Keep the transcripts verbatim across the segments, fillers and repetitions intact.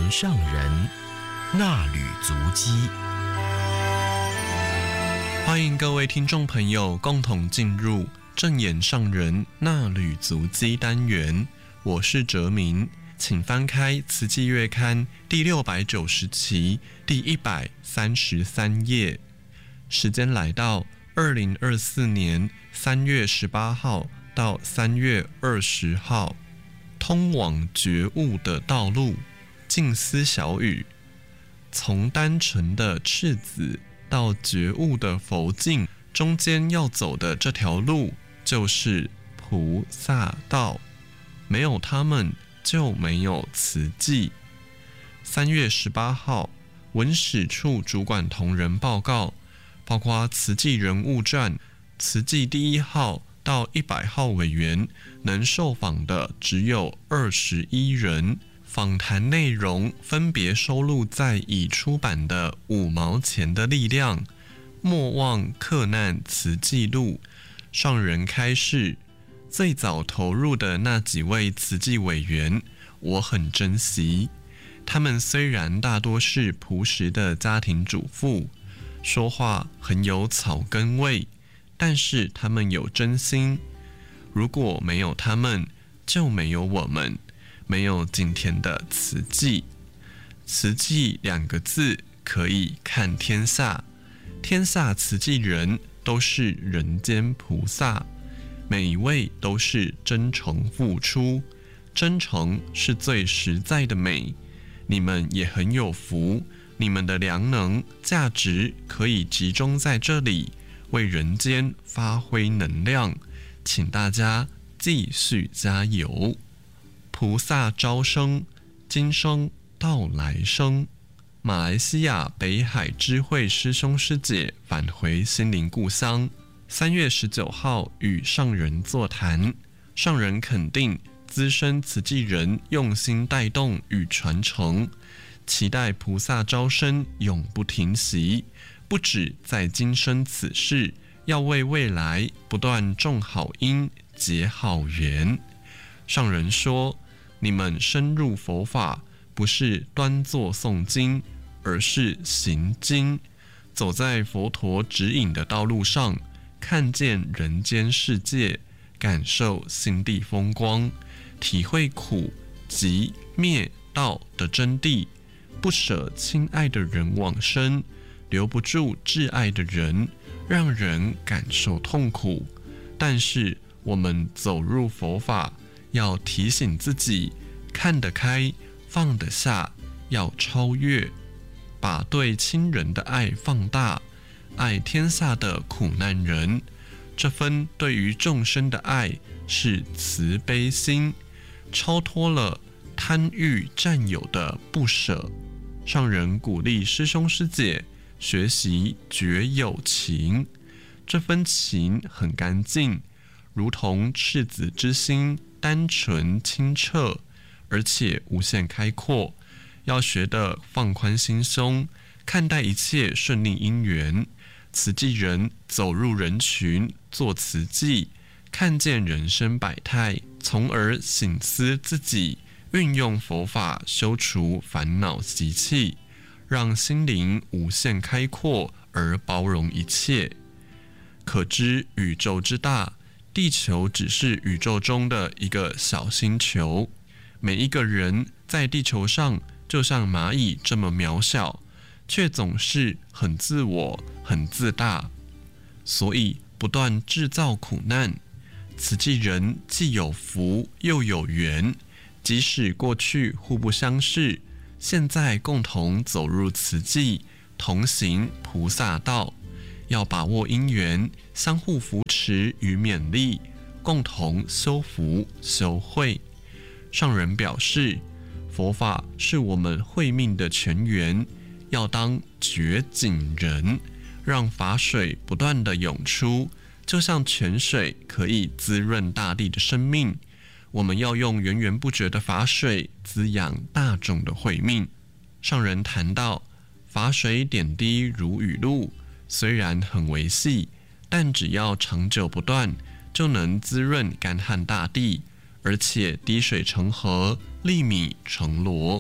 上人那履足迹。 欢迎各位听众朋友共同进入正言上人那履足迹单元，我是哲明，请翻开《慈济月刊》第六百九十期第一百三十三页。时间来到二零二四年三月十八号到三月二十号，通往觉悟的道路，静思小语。从单纯的赤子到觉悟的佛境，中间要走的这条路就是菩萨道，没有他们就没有慈济。三月十八号，文史处主管同仁报告，包括慈济人物传、慈济第一号到一百号委员，能受访的只有二十一人。访谈内容分别收录在已出版的《五毛钱的力量》、《莫忘克难慈济录》。上人开示，最早投入的那几位慈济委员，我很珍惜。他们虽然大多是朴实的家庭主妇，说话很有草根味，但是他们有真心。如果没有他们，就没有我们，没有今天的慈济。慈济两个字可以看天下，天下慈济人都是人间菩萨，每一位都是真诚付出，真诚是最实在的美。你们也很有福，你们的良能价值可以集中在这里，为人间发挥能量，请大家继续加油。菩萨招生，今生到来生。马来西亚北海知慧师兄师姐返回心灵故乡，三月十九号与上人座谈，上人肯定资深慈济人用心带动与传承，期待菩萨招生永不停息，不止在今生此世，要为未来不断种好因结好缘。上人说，你们深入佛法，不是端坐诵经，而是行经，走在佛陀指引的道路上，看见人间世界，感受心地风光，体会苦集灭道的真谛，不舍亲爱的人往生，留不住挚爱的人，让人感受痛苦。但是我们走入佛法，要提醒自己看得开，放得下，要超越，把对亲人的爱放大，爱天下的苦难人。这份对于众生的爱是慈悲心，超脱了贪欲占有的不舍。上人鼓励师兄师姐学习觉有情，这份情很干净，如同赤子之心，单纯清澈，而且无限开阔。要学得放宽心胸，看待一切顺利因缘。慈济人走入人群，做慈济，看见人生百态，从而省思自己，运用佛法修除烦恼习气，让心灵无限开阔而包容一切。可知宇宙之大，地球只是宇宙中的一个小星球，每一个人在地球上就像蚂蚁这么渺小，却总是很自我、很自大，所以不断制造苦难。慈济人既有福又有缘，即使过去互不相识，现在共同走入慈济，同行菩萨道，要把握因缘，相互扶持与勉励，共同修福修慧。上人表示，佛法是我们慧命的泉源，要当觉井人，让法水不断的涌出，就像泉水可以滋润大地的生命。我们要用源源不绝的法水滋养大众的慧命。上人谈到，法水点滴如雨露，虽然很微细，但只要长久不断，就能滋润干旱大地，而且滴水成河，粒米成箩。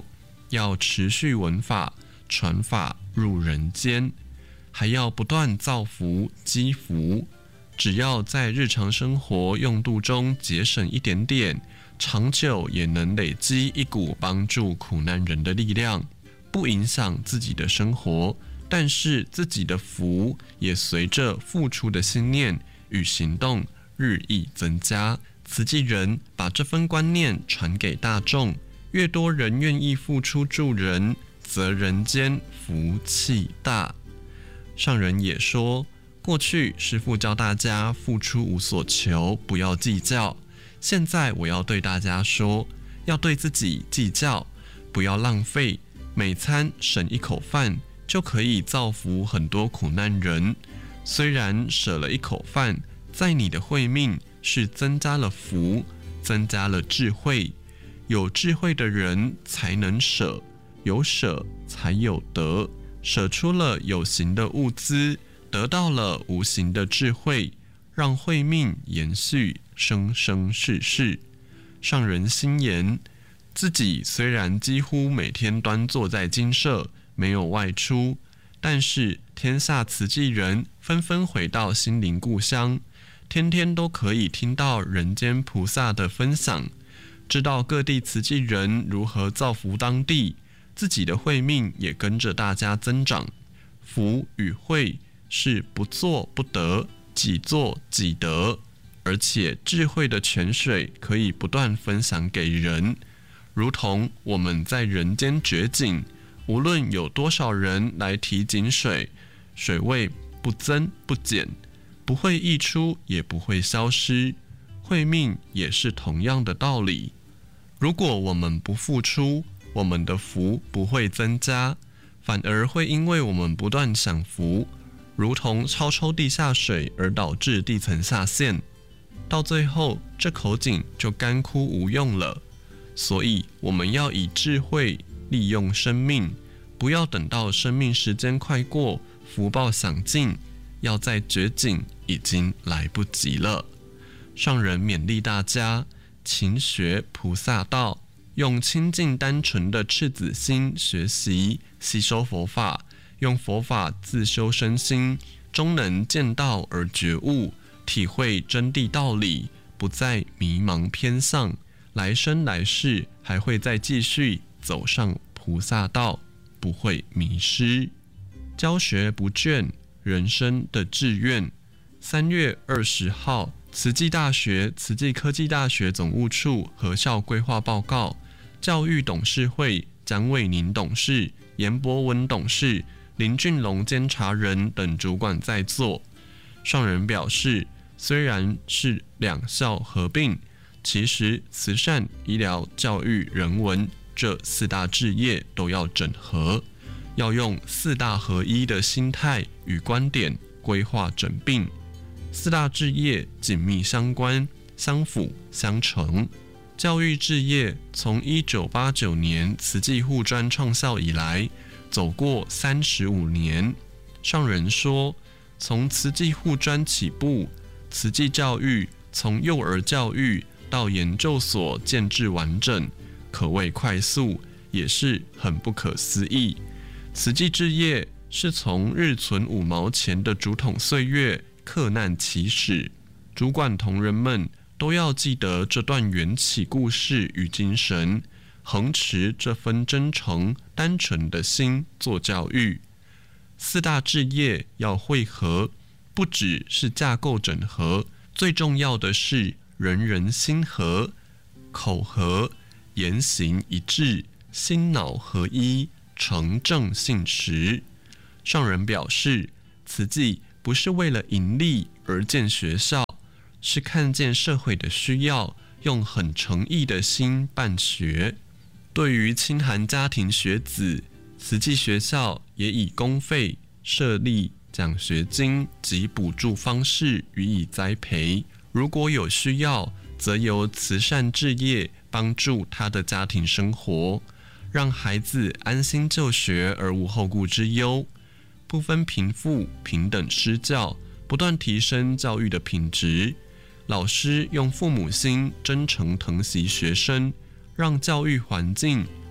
要持续闻法，传法入人间，还要不断造福积福。只要在日常生活用度中节省一点点，长久也能累积一股帮助苦难人的力量，不影响自己的生活，但是自己的福也随着付出的心念与行动日益增加。慈济人把这份观念传给大众，越多人愿意付出助人，则人间福气大。上人也说，过去师父教大家付出无所求，不要计较。现在我要对大家说，要对自己计较，不要浪费，每餐省一口饭就可以造福很多苦难人。虽然舍了一口饭，在你的慧命是增加了福，增加了智慧。有智慧的人才能舍，有舍才有得。舍出了有形的物资，得到了无形的智慧，让慧命延续生生世世。上人心言，自己虽然几乎每天端坐在精舍，没有外出，但是天下慈济人纷纷回到心灵故乡，天天都可以听到人间菩萨的分享，知道各地慈济人如何造福当地，自己的慧命也跟着大家增长。福与慧是不做不得，己做己得，而且智慧的泉水可以不断分享给人。如同我们在人间掘井，无论有多少人来提井水，水位不增不减，不会溢出也不会消失。慧命也是同样的道理。如果我们不付出，我们的福不会增加，反而会因为我们不断享福，如同超抽地下水而导致地层下陷，到最后这口井就干枯无用了。所以我们要以智慧利用生命，不要等到生命时间快过，福报享尽，要再掘井已经来不及了。上人勉励大家勤学菩萨道，用清净单纯的赤子心学习吸收佛法，用佛法自修身心，终能见道而觉悟，体会真谛道理，不再迷茫偏向，来生来世还会再继续走上菩萨道，不会迷失。教学不倦，人生的志愿。三月二十号，慈济大学慈济科技大学总务处合校规划报告，教育董事会蒋伟宁董事、严博文董事、林俊龙监察人等主管在座。上人表示，虽然是两校合并，其实慈善、医疗、教育、人文这四大志业都要整合，要用四大合一的心态与观点规划整并。四大志业紧密相关，相辅相成。教育志业从一九八九年慈济护专创校以来，走过三十五年。上人说，从慈济护专起步，慈济教育从幼儿教育到研究所建制完整，可谓快速，也是很不可思议。慈济志业是从日存五毛钱的竹筒岁月克难起始，主管同仁们都要记得这段缘起故事与精神，恒持这份真诚单纯的心做教育。四大志业要汇合，不只是架构整合，最重要的是人人心合、口合、言行一致，心脑合一，诚正信实。上人表示，慈济不是为了盈利而建学校，是看见社会的需要，用很诚意的心办学。对于清寒家庭学子，慈济学校也以公费设立奖学金及补助方式予以栽培，如果有需要，则由慈善志业帮助他的家庭生活，让孩子安心就学而无后顾之忧。不分贫富，平等施教，不断提升教育的品质。老师用父母心真诚疼惜学生，让教育环境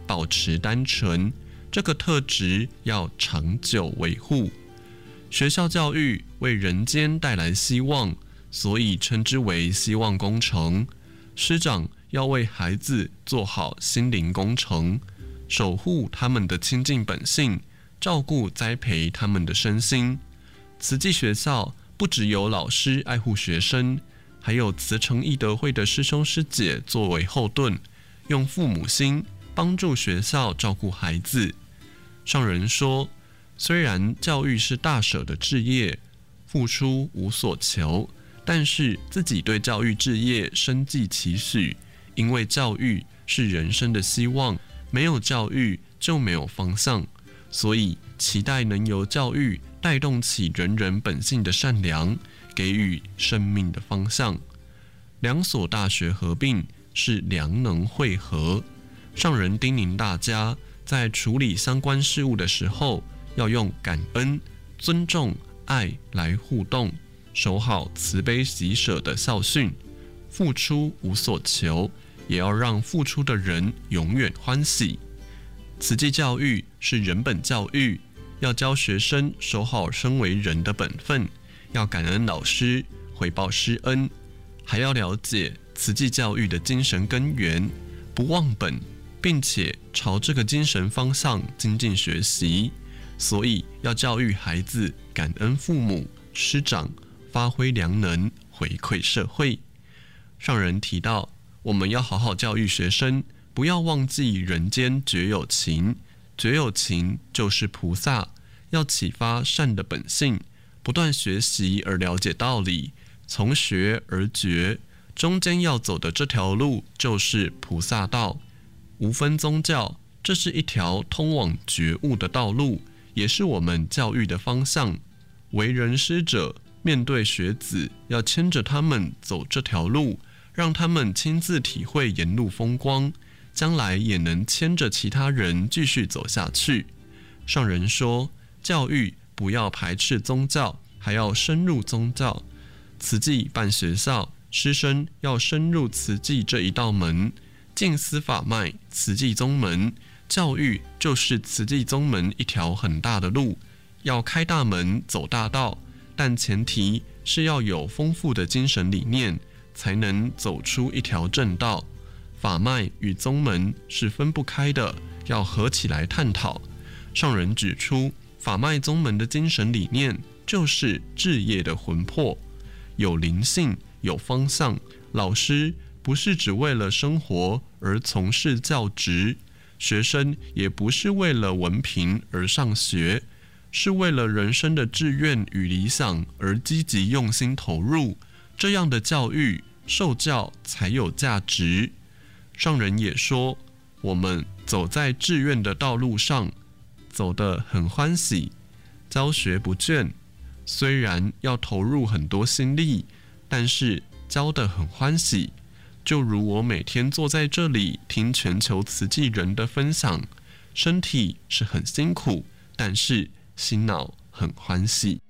保持单纯，这个特质要长久维护。学校教育为人间带来希望，所以称之为希望工程。师长要为孩子做好心灵工程，守护他们的清净本性，照顾栽培他们的身心。慈济学校不只有老师爱护学生，还有慈诚义德会的师兄师姐作为后盾，用父母心帮助学校照顾孩子。上人说，虽然教育是大舍的志业，付出无所求，但是自己对教育志业深寄期许，因为教育是人生的希望，没有教育就没有方向，所以期待能由教育带动起人人本性的善良，给予生命的方向。两所大学合并是良能汇合，上人叮咛大家，在处理相关事务的时候，要用感恩、尊重、爱来互动，守好慈悲喜舍的孝训，付出无所求，也要让付出的人永远欢喜。慈济教育是人本教育，要教学生守好身为人的本分，要感恩老师，回报师恩，还要了解慈济教育的精神根源，不忘本，并且朝这个精神方向精进学习。所以要教育孩子感恩父母师长，发挥良能，回馈社会。上人提到，我们要好好教育学生，不要忘记人间绝有情，绝有情就是菩萨，要启发善的本性，不断学习而了解道理，从学而觉，中间要走的这条路就是菩萨道，无分宗教，这是一条通往觉悟的道路，也是我们教育的方向。为人师者，面对学子，要牵着他们走这条路，让他们亲自体会沿路风光，将来也能牵着其他人继续走下去。上人说，教育不要排斥宗教，还要深入宗教。慈济办学校，师生要深入慈济这一道门，净思法脉，慈济宗门。教育就是慈济宗门一条很大的路，要开大门走大道，但前提是要有丰富的精神理念，才能走出一条正道。法脉与宗门是分不开的，要合起来探讨。上人指出，法脉宗门的精神理念就是志业的魂魄，有灵性，有方向。老师不是只为了生活而从事教职，学生也不是为了文凭而上学，是为了人生的志愿与理想而积极用心投入，这样的教育受教才有价值。上人也说，我们走在志愿的道路上，走得很欢喜，教学不倦，虽然要投入很多心力，但是教得很欢喜。就如我每天坐在这里听全球慈济人的分享，身体是很辛苦，但是心脑很欢喜。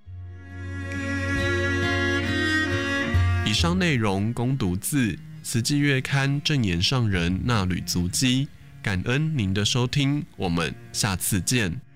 以上内容供读自慈济月刊正言上人那履足迹，感恩您的收听，我们下次见。